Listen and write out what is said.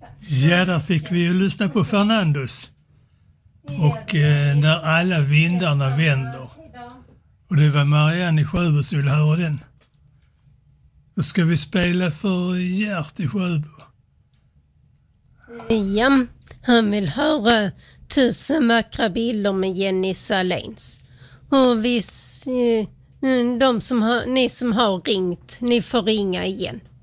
Ja, där fick vi ju lyssna på Fernandos. Och när alla vindarna vänder. Och det var Marianne i Sjöbo som ville höra den. Då ska vi spela för Gert i Sjöbo. Ja, han vill höra 1000 vackra bilder med Jenny Saléns. Och ni som har ringt, ni får ringa igen.